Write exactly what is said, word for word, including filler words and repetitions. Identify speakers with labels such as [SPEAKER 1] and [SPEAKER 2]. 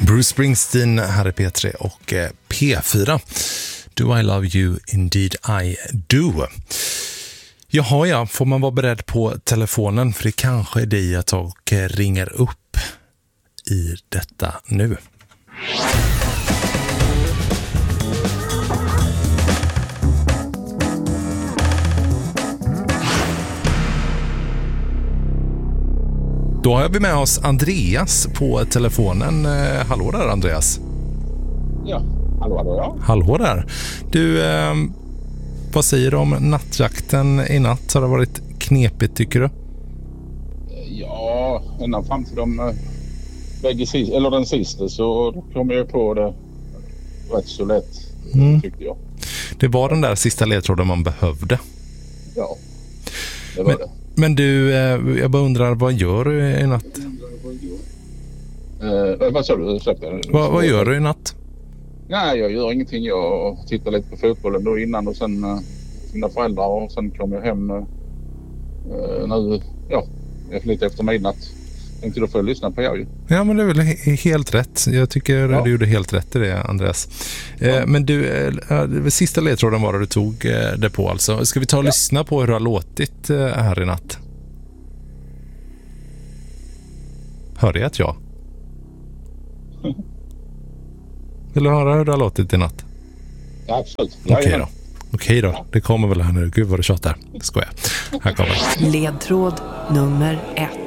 [SPEAKER 1] Bruce Springsteen här i P tre och P fyra. Do I love you, indeed I do. Jaha ja, får man vara beredd på telefonen, för det kanske är det jag tar och ringer upp i detta nu. Då har vi med oss Andreas på telefonen. Eh, hallå där Andreas.
[SPEAKER 2] Ja, hallå, hallå, ja.
[SPEAKER 1] Hallå där. Du, eh, vad säger du om nattjakten i natt? Har det varit knepigt tycker du?
[SPEAKER 2] Ja, ända fram till de eh, bägge sista, eller den sista, så kom jag på det rätt så lätt, mm. tyckte jag.
[SPEAKER 1] Det var den där sista ledtråden man behövde.
[SPEAKER 2] Ja, det var
[SPEAKER 1] men,
[SPEAKER 2] det.
[SPEAKER 1] Men du, eh, jag bara undrar, vad gör du i natt?
[SPEAKER 2] Eh, vad sa du?
[SPEAKER 1] Vad, vad gör du i natt?
[SPEAKER 2] Nej, jag gör ingenting. Jag tittar lite på fotbollen då innan och sen eh, mina föräldrar, och sen kommer jag hem eh, nu, ja, lite efter midnatt. Tänkte då får jag lyssna på er ju.
[SPEAKER 1] Ja, men det är väl helt rätt. Jag tycker ja. Du gjorde helt rätt i det, Andreas. Ja. Eh, men du, eh, sista ledtråden var det du tog eh, det på alltså. Ska vi ta och ja. lyssna på hur det har låtit eh, här i natt? Hörde jag att jag? Vill du höra hur det har låtit i natt?
[SPEAKER 2] Ja, absolut.
[SPEAKER 1] Okej okay då. Okej okay då. Det kommer väl här nu. Gud vad du tjatar. Det skojar. Här kommer.
[SPEAKER 3] Ledtråd nummer ett.